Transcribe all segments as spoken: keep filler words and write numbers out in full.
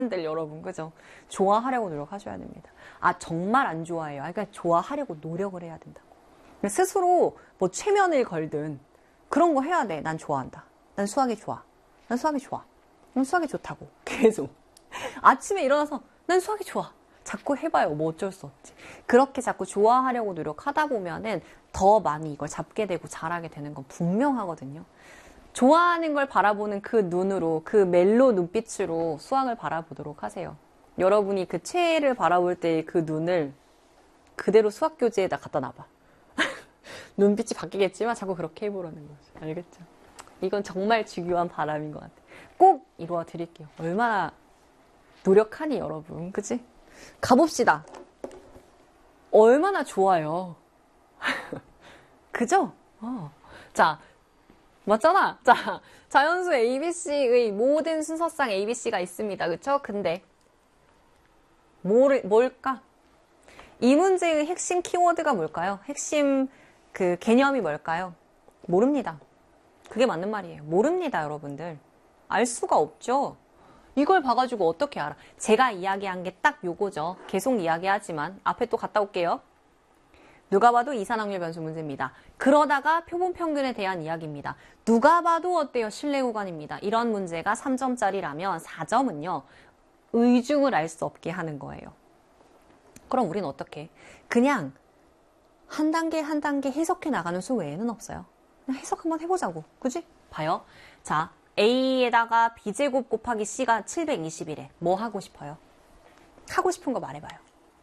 들 여러분, 그죠? 좋아하려고 노력하셔야 됩니다. 아, 정말 안 좋아해요. 그러니까 좋아하려고 노력을 해야 된다고. 스스로 뭐 최면을 걸든 그런 거 해야 돼. 난 좋아한다. 난 수학이 좋아. 난 수학이 좋아. 난 수학이 좋다고. 계속. 아침에 일어나서 난 수학이 좋아. 자꾸 해봐요. 뭐 어쩔 수 없지. 그렇게 자꾸 좋아하려고 노력하다 보면은 더 많이 이걸 잡게 되고 잘하게 되는 건 분명하거든요. 좋아하는 걸 바라보는 그 눈으로, 그 멜로 눈빛으로 수학을 바라보도록 하세요. 여러분이 그 최애를 바라볼 때의 그 눈을 그대로 수학 교재에다 갖다 놔봐. 눈빛이 바뀌겠지만 자꾸 그렇게 해보라는 거죠. 알겠죠? 이건 정말 중요한 바람인 것 같아요. 꼭 이루어 드릴게요. 얼마나 노력하니 여러분, 그치? 가봅시다. 얼마나 좋아요. 그죠? 어. 자, 맞잖아. 자, 자연수 에이비씨의 모든 순서상 에이비씨가 있습니다. 그쵸? 근데 뭘, 뭘까? 이 문제의 핵심 키워드가 뭘까요? 핵심 그 개념이 뭘까요? 모릅니다. 그게 맞는 말이에요. 모릅니다, 여러분들. 알 수가 없죠. 이걸 봐가지고 어떻게 알아? 제가 이야기한 게 딱 요거죠. 계속 이야기하지만 앞에 또 갔다 올게요. 누가 봐도 이산확률 변수 문제입니다. 그러다가 표본 평균에 대한 이야기입니다. 누가 봐도 어때요? 신뢰 구간입니다. 이런 문제가 삼 점짜리라면 사 점은요. 의중을 알 수 없게 하는 거예요. 그럼 우리는 어떻게? 그냥 한 단계 한 단계 해석해 나가는 수 외에는 없어요. 그냥 해석 한번 해보자고. 그지? 봐요. 자, A에다가 B제곱 곱하기 C가 칠백이십이래. 뭐 하고 싶어요? 하고 싶은 거 말해봐요.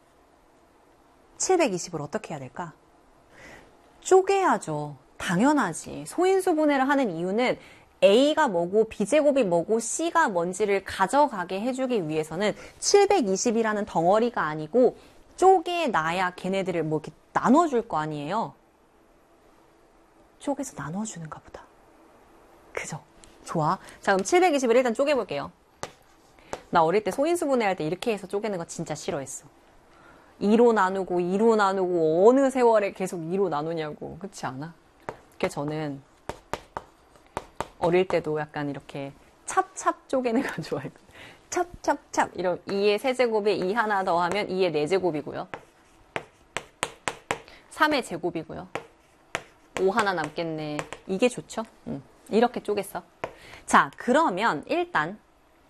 칠백이십을 어떻게 해야 될까? 쪼개야죠. 당연하지. 소인수 분해를 하는 이유는 A가 뭐고 B제곱이 뭐고 C가 뭔지를 가져가게 해주기 위해서는 칠백이십이라는 덩어리가 아니고 쪼개놔야 걔네들을 뭐 이렇게 나눠줄 거 아니에요. 쪼개서 나눠주는가 보다. 그죠? 좋아. 자, 그럼 칠백이십을 일단 쪼개볼게요. 나 어릴 때 소인수 분해할 때 이렇게 해서 쪼개는 거 진짜 싫어했어. 이로 나누고 이로 나누고 어느 세월에 계속 이로 나누냐고. 그렇지 않아? 그게 저는 어릴 때도 약간 이렇게 찹찹 쪼개는 거 좋아했거든요. 찹찹찹 이런 이의 세제곱에 이 하나 더하면 이의 네 제곱이고요. 삼의 제곱이고요. 오 하나 남겠네. 이게 좋죠? 응. 이렇게 쪼갰어. 자, 그러면 일단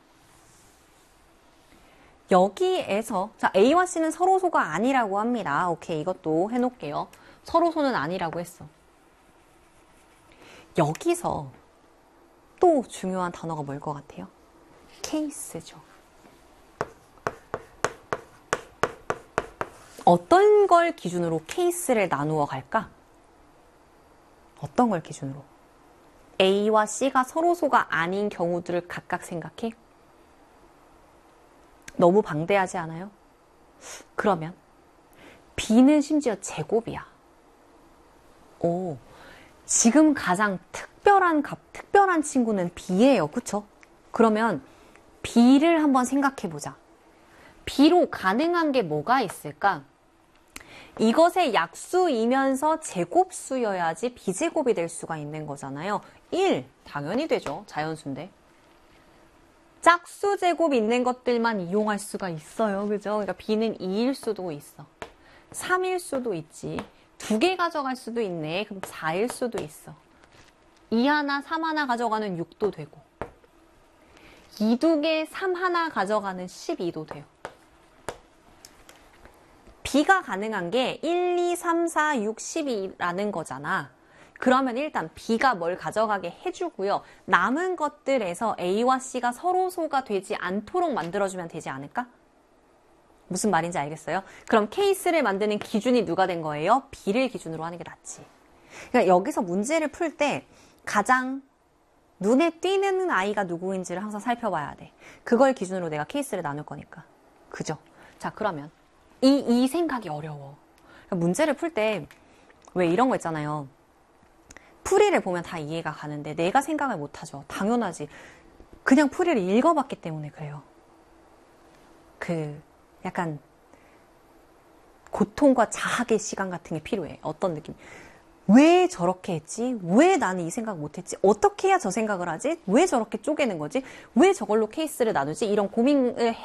여기에서 자 A와 C는 서로소가 아니라고 합니다. 오케이, 이것도 해놓을게요. 서로소는 아니라고 했어. 여기서 또 중요한 단어가 뭘 것 같아요? 케이스죠. 어떤 걸 기준으로 케이스를 나누어 갈까? 어떤 걸 기준으로? A와 C가 서로소가 아닌 경우들을 각각 생각해? 너무 방대하지 않아요? 그러면 B는 심지어 제곱이야. 오, 지금 가장 특별한 값, 특별한 친구는 B예요. 그쵸? 그러면 B를 한번 생각해보자. B로 가능한 게 뭐가 있을까? 이것의 약수이면서 제곱수여야지 B제곱이 될 수가 있는 거잖아요. 일, 당연히 되죠. 자연수인데. 짝수 제곱 있는 것들만 이용할 수가 있어요. 그죠? 그러니까 B는 이일 수도 있어. 삼일 수도 있지. 두 개 가져갈 수도 있네. 그럼 사일 수도 있어. 이 하나, 삼 하나 가져가는 육도 되고. 이 두 개, 삼 하나 가져가는 십이도 돼요. B가 가능한 게 일, 이, 삼, 사, 육, 십이라는 거잖아. 그러면 일단 B가 뭘 가져가게 해주고요. 남은 것들에서 A와 C가 서로소가 되지 않도록 만들어주면 되지 않을까? 무슨 말인지 알겠어요? 그럼 케이스를 만드는 기준이 누가 된 거예요? B를 기준으로 하는 게 낫지. 그러니까 여기서 문제를 풀 때 가장 눈에 띄는 아이가 누구인지를 항상 살펴봐야 돼. 그걸 기준으로 내가 케이스를 나눌 거니까. 그죠? 자, 그러면 이, 이 생각이 어려워. 그러니까 문제를 풀 때 왜 이런 거 있잖아요. 풀이를 보면 다 이해가 가는데 내가 생각을 못하죠. 당연하지. 그냥 풀이를 읽어봤기 때문에 그래요. 그 약간 고통과 자학의 시간 같은 게 필요해. 어떤 느낌? 왜 저렇게 했지? 왜 나는 이 생각 못했지? 어떻게 해야 저 생각을 하지? 왜 저렇게 쪼개는 거지? 왜 저걸로 케이스를 나누지? 이런 고민을